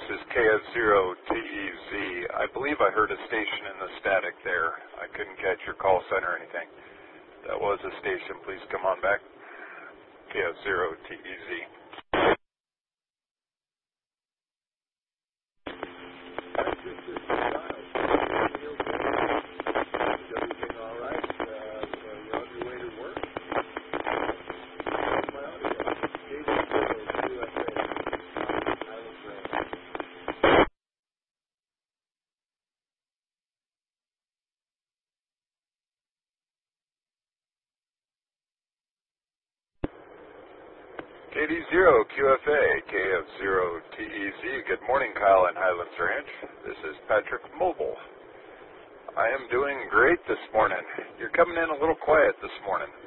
is KF0TEZ. I believe I heard a station in the static there. I couldn't catch your call sign or anything. That was a station. Please come on back. KF0TEZ. KD0QFA, KF0TEZ. Good morning, Kyle and Highlands Ranch. This is Patrick Mobile. I am doing great this morning. You're coming in a little quiet this morning.